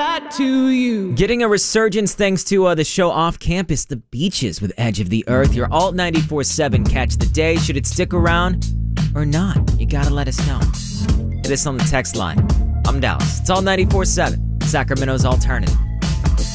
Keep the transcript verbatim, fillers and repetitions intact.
back to you. Getting a resurgence thanks to uh, the show Off Campus, The Beaches with Edge of the Earth. Your Alt ninety-four seven catch the day. Should it stick around or not? You gotta let us know. Hit us on the text line. I'm Dallas. It's Alt ninety-four seven, Sacramento's alternative.